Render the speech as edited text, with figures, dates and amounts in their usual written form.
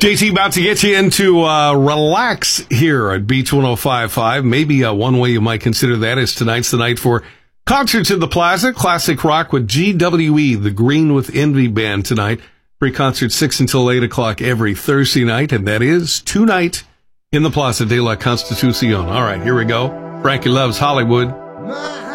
JT about to get you into relax here at Beach 105.5. Maybe one way you might consider that is tonight's the night for concerts in the Plaza. Classic rock with GWE, the Green with Envy Band tonight. Free concert 6 until 8 o'clock every Thursday night, and that is tonight in the Plaza de la Constitucion. All right, here we go. Frankie Loves Hollywood.